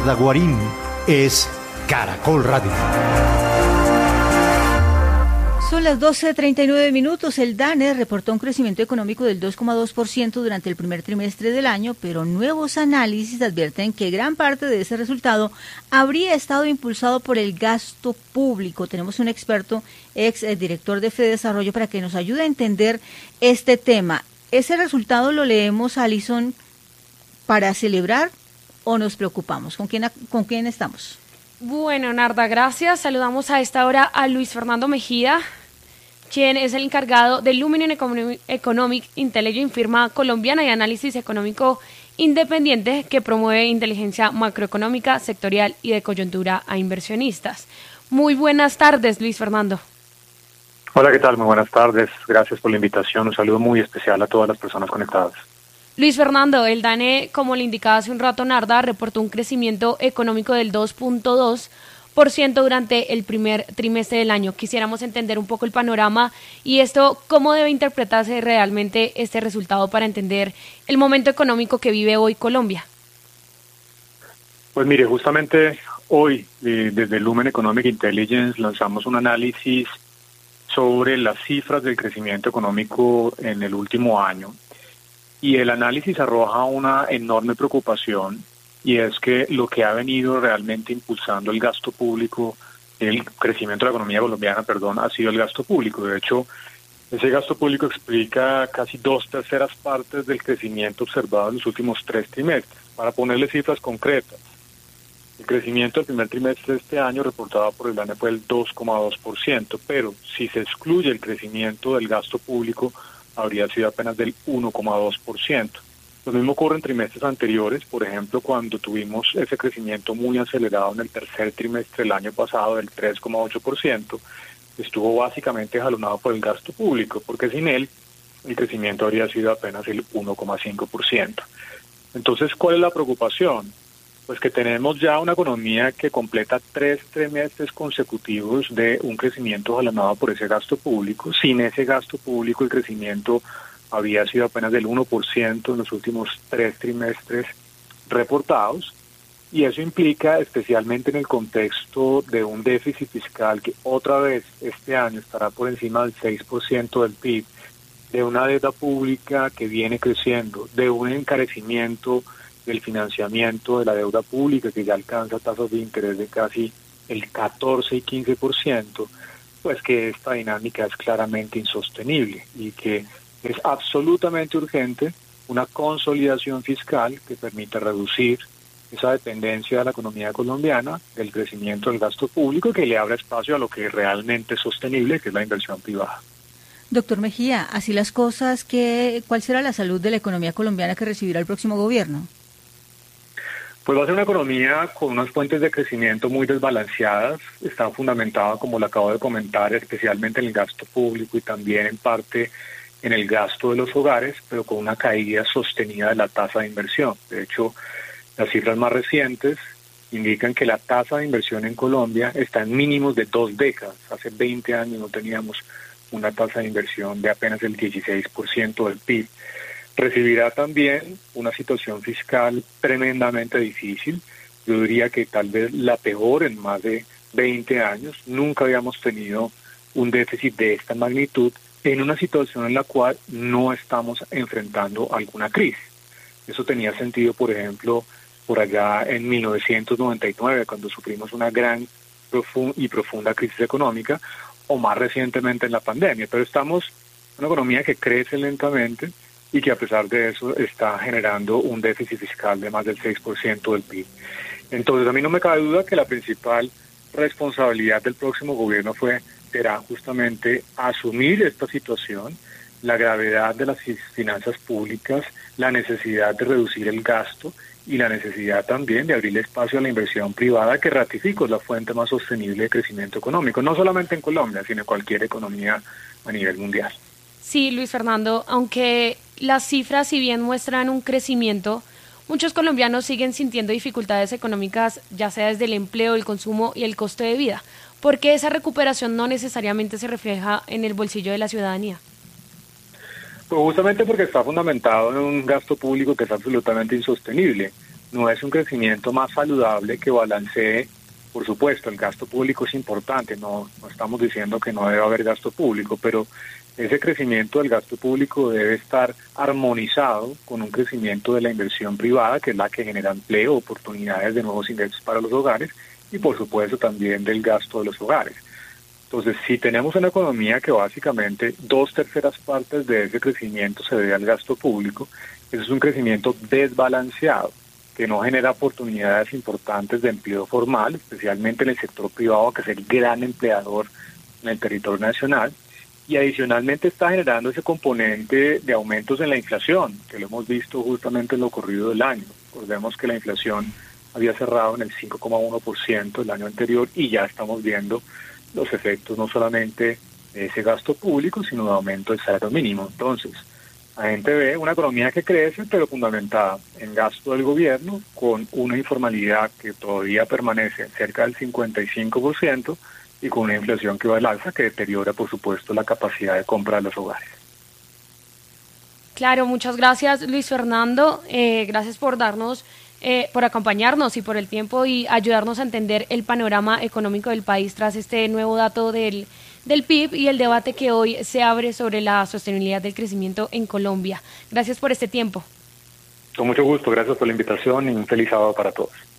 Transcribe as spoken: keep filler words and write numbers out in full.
Narda Guarín es Caracol Radio. Son las doce treinta y nueve minutos. El DANE reportó un crecimiento económico del dos coma dos por ciento durante el primer trimestre del año, pero nuevos análisis advierten que gran parte de ese resultado habría estado impulsado por el gasto público. Tenemos un experto, ex director de FEDesarrollo, para que nos ayude a entender este tema. ¿Ese resultado lo leemos, Alison, para celebrar o nos preocupamos? ¿Con quién, con quién estamos? Bueno, Narda, gracias. Saludamos a esta hora a Luis Fernando Mejía, quien es el encargado del Luminion Economic Intelligence, firma colombiana de análisis económico independiente que promueve inteligencia macroeconómica, sectorial y de coyuntura a inversionistas. Muy buenas tardes, Luis Fernando. Hola, ¿qué tal? Muy buenas tardes. Gracias por la invitación. Un saludo muy especial a todas las personas conectadas. Luis Fernando, el DANE, como le indicaba hace un rato Narda, reportó un crecimiento económico del dos punto dos por ciento durante el primer trimestre del año. Quisiéramos entender un poco el panorama y esto, cómo debe interpretarse realmente este resultado para entender el momento económico que vive hoy Colombia. Pues mire, justamente hoy, eh, desde Lumen Economic Intelligence, lanzamos un análisis sobre las cifras del crecimiento económico en el último año. Y el análisis arroja una enorme preocupación, y es que lo que ha venido realmente impulsando el gasto público, el crecimiento de la economía colombiana, perdón, ha sido el gasto público. De hecho, ese gasto público explica casi dos terceras partes del crecimiento observado en los últimos tres trimestres. Para ponerle cifras concretas, el crecimiento del primer trimestre de este año reportado por el DANE fue el dos coma dos por ciento, pero si se excluye el crecimiento del gasto público, habría sido apenas del uno coma dos por ciento. Lo mismo ocurre en trimestres anteriores, por ejemplo, cuando tuvimos ese crecimiento muy acelerado en el tercer trimestre del año pasado del tres coma ocho por ciento, estuvo básicamente jalonado por el gasto público, porque sin él el crecimiento habría sido apenas el uno coma cinco por ciento. Entonces, ¿cuál es la preocupación? Pues que tenemos ya una economía que completa tres trimestres consecutivos de un crecimiento jalonado por ese gasto público. Sin ese gasto público el crecimiento había sido apenas del uno por ciento en los últimos tres trimestres reportados, y eso implica, especialmente en el contexto de un déficit fiscal que otra vez este año estará por encima del seis por ciento del P I B, de una deuda pública que viene creciendo, de un encarecimiento del financiamiento de la deuda pública que ya alcanza tasas de interés de casi el catorce y quince por ciento, pues que esta dinámica es claramente insostenible y que es absolutamente urgente una consolidación fiscal que permita reducir esa dependencia de la economía colombiana del crecimiento del gasto público y que le abra espacio a lo que es realmente sostenible, que es la inversión privada. Doctor Mejía, así las cosas, ¿qué, ¿cuál será la salud de la economía colombiana que recibirá el próximo gobierno? Pues va a ser una economía con unas fuentes de crecimiento muy desbalanceadas. Está fundamentada, como lo acabo de comentar, especialmente en el gasto público y también en parte en el gasto de los hogares, pero con una caída sostenida de la tasa de inversión. De hecho, las cifras más recientes indican que la tasa de inversión en Colombia está en mínimos de dos décadas. Hace veinte años no teníamos una tasa de inversión de apenas el dieciséis por ciento del P I B. Recibirá también una situación fiscal tremendamente difícil. Yo diría que tal vez la peor en más de veinte años. Nunca habíamos tenido un déficit de esta magnitud en una situación en la cual no estamos enfrentando alguna crisis. Eso tenía sentido, por ejemplo, por allá en mil novecientos noventa y nueve, cuando sufrimos una gran profund- y profunda crisis económica, o más recientemente en la pandemia. Pero estamos en una economía que crece lentamente y que a pesar de eso está generando un déficit fiscal de más del seis por ciento del P I B. Entonces, a mí no me cabe duda que la principal responsabilidad del próximo gobierno fue será justamente asumir esta situación, la gravedad de las finanzas públicas, la necesidad de reducir el gasto y la necesidad también de abrir espacio a la inversión privada, que ratifico es la fuente más sostenible de crecimiento económico, no solamente en Colombia, sino en cualquier economía a nivel mundial. Sí, Luis Fernando, aunque las cifras, si bien muestran un crecimiento, muchos colombianos siguen sintiendo dificultades económicas, ya sea desde el empleo, el consumo y el costo de vida. ¿Por qué esa recuperación no necesariamente se refleja en el bolsillo de la ciudadanía? Pues justamente porque está fundamentado en un gasto público que es absolutamente insostenible. no es un crecimiento más saludable que balancee. Por supuesto, el gasto público es importante, no, no estamos diciendo que no debe haber gasto público, pero ese crecimiento del gasto público debe estar armonizado con un crecimiento de la inversión privada, que es la que genera empleo, oportunidades de nuevos ingresos para los hogares, y por supuesto también del gasto de los hogares. Entonces, si tenemos una economía que básicamente dos terceras partes de ese crecimiento se debe al gasto público, eso es un crecimiento desbalanceado, que no genera oportunidades importantes de empleo formal, especialmente en el sector privado, que es el gran empleador en el territorio nacional, y adicionalmente está generando ese componente de aumentos en la inflación, que lo hemos visto justamente en lo corrido del año. Recordemos que la inflación había cerrado en el cinco coma uno por ciento el año anterior y ya estamos viendo los efectos no solamente de ese gasto público, sino de aumento del salario mínimo. Entonces, la gente ve una economía que crece, pero fundamentada en gasto del gobierno, con una informalidad que todavía permanece cerca del cincuenta y cinco por ciento y con una inflación que va al alza, que deteriora, por supuesto, la capacidad de compra de los hogares. Claro, muchas gracias, Luis Fernando. Eh, gracias por darnos, eh, por acompañarnos y por el tiempo y ayudarnos a entender el panorama económico del país tras este nuevo dato del del P I B y el debate que hoy se abre sobre la sostenibilidad del crecimiento en Colombia. Gracias por este tiempo. Con mucho gusto, gracias por la invitación y un feliz sábado para todos.